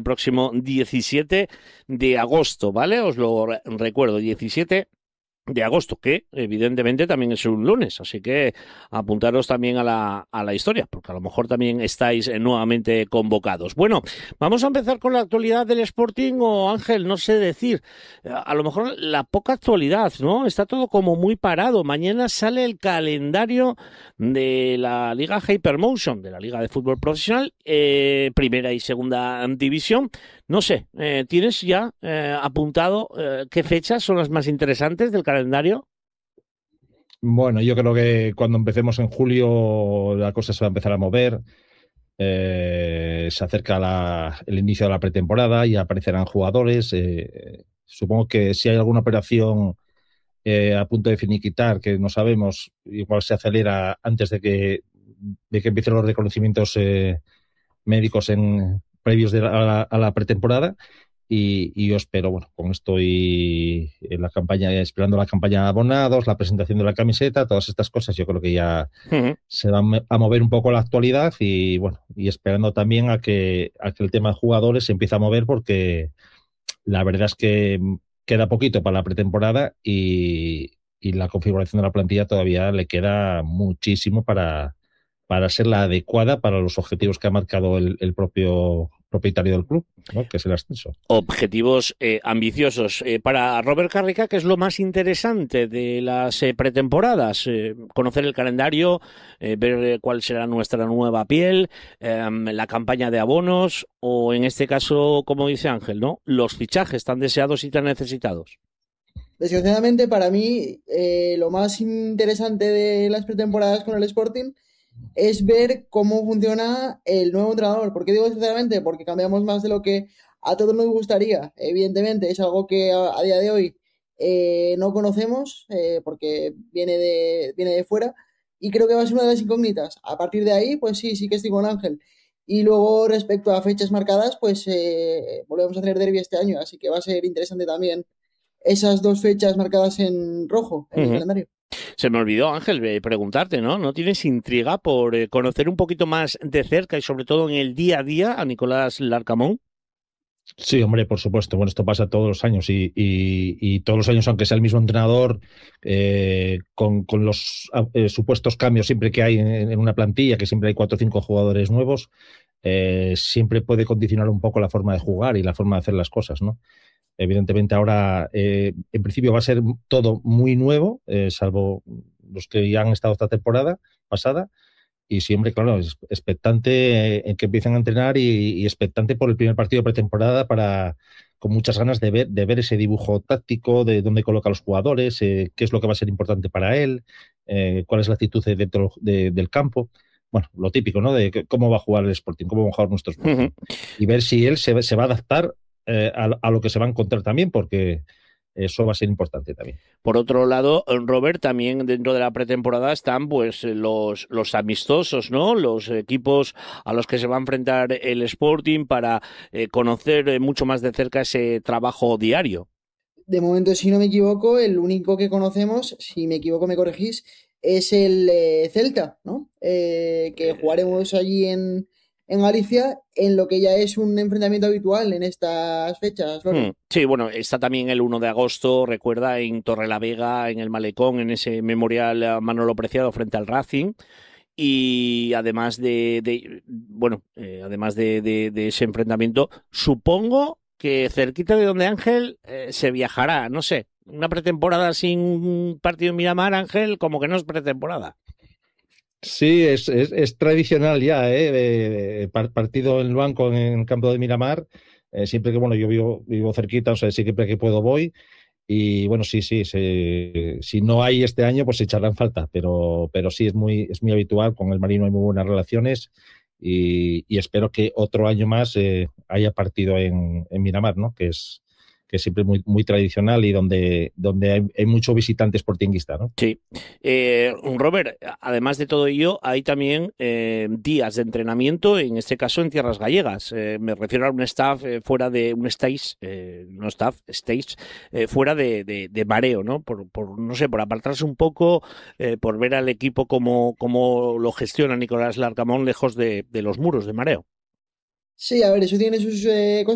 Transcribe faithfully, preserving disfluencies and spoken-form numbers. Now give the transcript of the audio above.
próximo diecisiete de agosto, ¿vale? Os lo re- recuerdo, diecisiete de agosto, que evidentemente también es un lunes, así que apuntaros también a la, a la historia, porque a lo mejor también estáis eh, nuevamente convocados. Bueno, vamos a empezar con la actualidad del Sporting, o Ángel, no sé decir, eh, a lo mejor la poca actualidad, ¿no? Está todo como muy parado. Mañana sale el calendario de la Liga Hypermotion, de la Liga de Fútbol Profesional, eh, primera y segunda división. No sé, eh, ¿tienes ya eh, apuntado eh, qué fechas son las más interesantes del calendario? Bueno, yo creo que cuando empecemos en julio la cosa se va a empezar a mover. Eh, se acerca la- el inicio de la pretemporada y aparecerán jugadores. Eh, supongo que si hay alguna operación eh, a punto de finiquitar que no sabemos, igual se acelera antes de que, de que empiecen los reconocimientos eh, médicos en, previos de la- a, la, a la pretemporada. Y, y yo espero, bueno, con esto y en la campaña, esperando la campaña de abonados, la presentación de la camiseta, todas estas cosas, yo creo que ya Ujú. se va a me- a mover un poco la actualidad y bueno, y esperando también a que, a que el tema de jugadores se empiece a mover porque la verdad es que queda poquito para la pretemporada y, y la configuración de la plantilla todavía le queda muchísimo para, para ser la adecuada para los objetivos que ha marcado el, el propio propietario del club, ¿no? Que es el ascenso. Objetivos eh, ambiciosos. Eh, para Robert Carrica, ¿qué es lo más interesante de las eh, pretemporadas? Eh, conocer el calendario, eh, ver eh, cuál será nuestra nueva piel, eh, la campaña de abonos o, en este caso, como dice Ángel, ¿no? Los fichajes tan deseados y tan necesitados. Desgraciadamente, para mí, eh, lo más interesante de las pretemporadas con el Sporting es ver cómo funciona el nuevo entrenador. ¿Por qué digo sinceramente? Porque cambiamos más de lo que a todos nos gustaría. Evidentemente, es algo que a, a día de hoy eh, no conocemos eh, porque viene de, viene de fuera y creo que va a ser una de las incógnitas. A partir de ahí, pues sí, sí que estoy con Ángel. Y luego, respecto a fechas marcadas, pues eh, volvemos a tener derbi este año, así que va a ser interesante también esas dos fechas marcadas en rojo en el Ujú. calendario. Se me olvidó, Ángel, eh, preguntarte, ¿no? ¿No tienes intriga por eh, conocer un poquito más de cerca y sobre todo en el día a día a Nicolás Larcamón? Sí, hombre, por supuesto. Bueno, esto pasa todos los años y, y- y todos los años, aunque sea el mismo entrenador, eh, con, con los eh, supuestos cambios siempre que hay en, en una plantilla, que siempre hay cuatro o cinco jugadores nuevos, eh, siempre puede condicionar un poco la forma de jugar y la forma de hacer las cosas, ¿no? Evidentemente ahora, eh, en principio, va a ser todo muy nuevo, eh, salvo los que ya han estado esta temporada pasada. Y siempre, claro, es- expectante eh, en que empiecen a entrenar y, y expectante por el primer partido de pretemporada para, con muchas ganas de ver, de ver ese dibujo táctico, de dónde coloca a los jugadores, eh, qué es lo que va a ser importante para él, eh, cuál es la actitud de- dentro de- del campo. Bueno, lo típico, ¿no? De que- cómo va a jugar el Sporting, cómo va a jugar nuestro Ujú. Sporting. Y ver si él se, va- se va a adaptar eh, a, a lo que se va a encontrar también, porque eso va a ser importante también. Por otro lado, Robert, también dentro de la pretemporada están pues los, los amistosos, ¿no? Los equipos a los que se va a enfrentar el Sporting para eh, conocer eh, mucho más de cerca ese trabajo diario. De momento, si no me equivoco, el único que conocemos, si me equivoco me corregís, es el eh, Celta, ¿no? Eh, que jugaremos allí en, en Galicia, en lo que ya es un enfrentamiento habitual en estas fechas, Hmm. Loren. Sí, bueno, está también el uno de agosto, recuerda, en Torrelavega, en el Malecón, en ese memorial a Manolo Preciado frente al Racing. Y además de, de bueno, eh, además de, de, de ese enfrentamiento, supongo que cerquita de donde Ángel eh, se viajará, no sé, una pretemporada sin partido en Miramar, Ángel, como que no es pretemporada. Sí, es, es, es tradicional ya, ¿eh? De- de par- partido en el banco en el campo de Miramar. Eh, siempre que, bueno, yo vivo, vivo cerquita, o sea, siempre que puedo voy. Y bueno, sí, sí, se- si no hay este año, pues se echarán falta, pero, pero sí es muy, es muy habitual. Con el Marino hay muy buenas relaciones y, y espero que otro año más eh, haya partido en, en Miramar, ¿no? Que es, que es siempre muy, muy tradicional y donde, donde hay, hay mucho visitante sportinguista, ¿no? Sí. Eh, Robert, además de todo ello, hay también eh, días de entrenamiento, en este caso en tierras gallegas. Eh, me refiero a un staff eh, fuera de un stage, eh, no staff, stage, eh, fuera de, de, de mareo, ¿no? Por, por, no sé, por apartarse un poco, eh, por ver al equipo cómo, cómo lo gestiona Nicolás Larcamón lejos de, de los muros de mareo. Sí, a ver, eso tiene sus eh, cosas